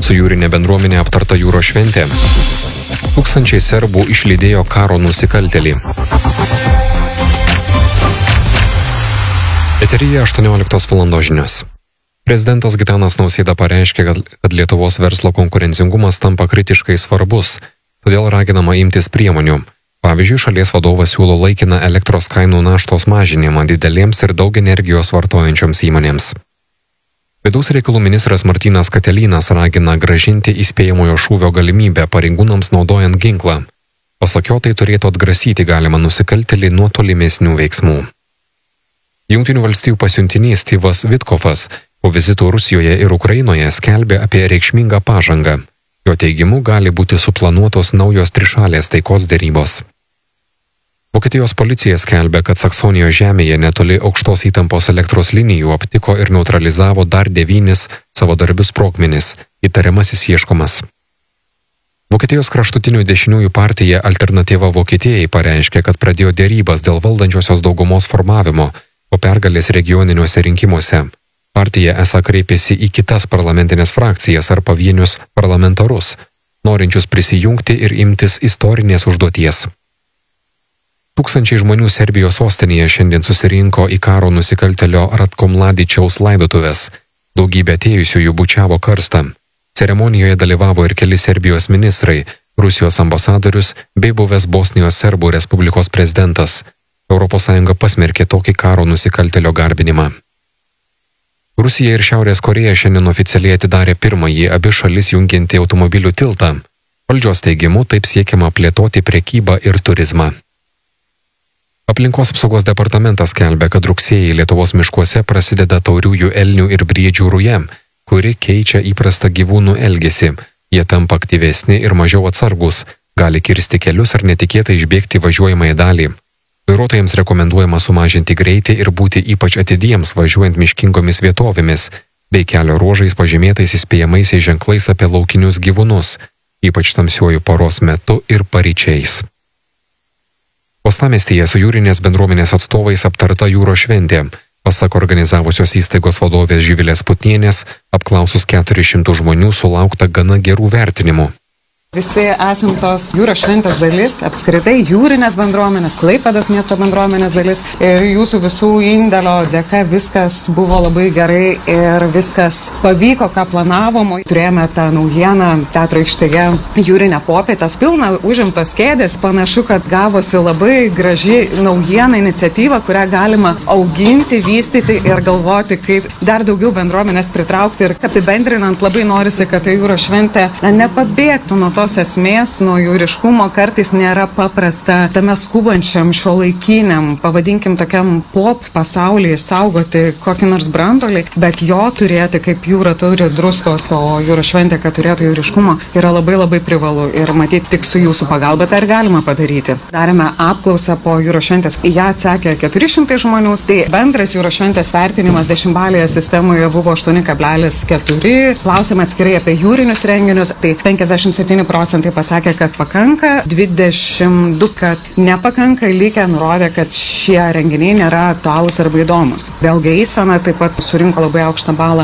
Su jūrinė bendruomenė aptarta jūros šventė. Tūkstančiai serbų išlydėjo karo nusikaltėlį. Eteryje 18 valandos žinios. Prezidentas Gitanas Nausėda pareiškė, kad Lietuvos verslo konkurencingumas tampa kritiškai svarbus, todėl raginama imtis priemonių. Pavyzdžiui, šalies vadovas siūlo laikiną elektros kainų naštos mažinimą didelėms ir daug energijos vartojančioms įmonėms. Vidaus reikalų ministras Martynas Katelynas ragina grąžinti įspėjamojo šūvio galimybę pareigūnams naudojant ginklą. Pasak jo, tai turėtų atgrasyti galimą nusikaltėlį nuo tolimesnių veiksmų. Jungtinių valstijų pasiuntinys Steve'as Witkoffas po vizitų Rusijoje ir Ukrainoje skelbė apie reikšmingą pažangą. Jo teigimu gali būti suplanuotos naujos trišalės taikos derybos. Vokietijos policija skelbia, kad Saksonijos žemėje netoli aukštos įtampos elektros linijų aptiko ir neutralizavo dar 9 savadarbius sprogmenis, įtariamasis ieškomas. Vokietijos kraštutinių dešiniųjų partija Alternatyva Vokietijai pareiškė, kad pradėjo derybas dėl valdančiosios daugumos formavimo po pergalės regioniniuose rinkimuose. Partija esą kreipėsi į kitas parlamentinės frakcijas ar pavienius parlamentarus, norinčius prisijungti ir imtis istorinės užduoties. Tūkstančiai žmonių Serbijos sostinėje šiandien susirinko į karo nusikaltėlio Ratko Mladičiaus laidotuvės. Daugybė atėjusiųjų bučiavo karstą. Ceremonijoje dalyvavo ir keli Serbijos ministrai, Rusijos ambasadorius bei buvęs Bosnijos serbų respublikos prezidentas. ES pasmerkė tokį karo nusikaltėlio garbinimą. Rusija ir Šiaurės Korėja šiandien oficialiai atidarė pirmąjį abi šalis jungiantį automobilių tiltą. Valdžios teigimu taip siekiama plėtoti prekybą ir turizmą. Aplinkos apsaugos departamentas skelbia, kad rugsėjį Lietuvos miškuose prasideda tauriųjų elnių ir briedžių ruja, kuri keičia įprastą gyvūnų elgesį. Jie tampa aktyvesni ir mažiau atsargus, gali kirsti kelius ar netikėtai išbėgti važiuojamąją dalį. Vairuotojams rekomenduojama sumažinti greitį ir būti ypač atidiems važiuojant miškingomis vietovėmis, bei kelio ruožais pažymėtais įspėjamaisiais ženklais apie laukinius gyvūnus, ypač tamsiuoju paros metu ir paryčiais. Uostamiestyje su jūrinės bendruomenės atstovais aptarta jūros šventė. Pasak organizavusios įstaigos vadovės Živilės Putnienės, apklausus 400 žmonių sulaukta gana gerų vertinimų. Visi esam tos jūros šventės dalis, apskritai jūrinės bendruomenės, Klaipėdos miesto bendruomenės dalis ir jūsų visų indėlio dėka viskas buvo labai gerai ir viskas pavyko, ką planavom. Turėjome tą naujieną teatro aikštėje jūrinę popietę, pilna užimtos kėdės. Panašu, kad gavosi labai graži naujiena iniciatyva, kurią galima auginti, vystyti ir galvoti, kaip dar daugiau bendruomenės pritraukti. Ir apibendrinant, labai norisi, kad ta jūros šventė nepabėgtų nuo tos esmės, nuo jūriškumo. Kartais nėra paprasta tame skubančiam šiuolaikiniam, pavadinkim tokiam pop pasaulyje saugoti kokį nors brandolį, bet jo turėti kaip jūra turi druskos, o jūros šventė, kad turėtų jūriškumo, yra labai labai privalu ir matyti tik su jūsų pagalba tai ir galima padaryti. Darėme apklausą po jūros šventės. Į ją atsakė 400 žmonių. Tai bendras jūros šventės vertinimas 10-balėje sistemoje buvo 8,4. Klausėme atskirai apie jūrinius renginius. Tai 57% pasakė, kad pakanka, 22, kad nepakanka, likę nurodė, kad šie renginiai nėra aktualūs arba įdomus. Vėlgi eisena taip pat surinko labai aukštą balą,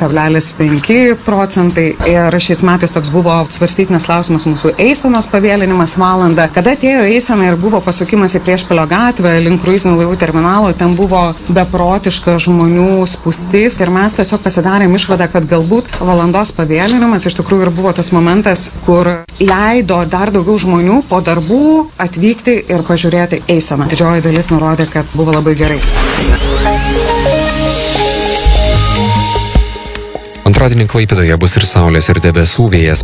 8,5%. Ir šiais metais toks buvo svarstytinas klausimas mūsų eisenos pavėlinimas valandą. Kada atėjo eisena ir buvo pasukimas į Priešpilio gatvę link kruizinių laivų terminalo, ten buvo beprotiška žmonių spūstis ir mes tiesiog pasidarėm išvadą, kad galbūt valandos pavėlinimas iš tikrųjų ir buvo tas momentas, kur leido dar daugiau žmonių po darbų atvykti ir pažiūrėti eiseną. Didžioji dalis nurodė, kad buvo labai gerai. Antradienį Klaipėdoje bus ir saulės ir debesų, vėjas